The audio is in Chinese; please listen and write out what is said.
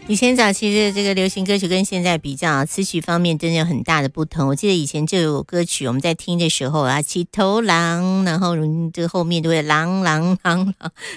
以前早期的这个流行歌曲跟现在比较，词曲方面真的有很大的不同。我记得以前这首歌曲我们在听的时候啊，起头狼，然后这个后面就会狼狼狼狼，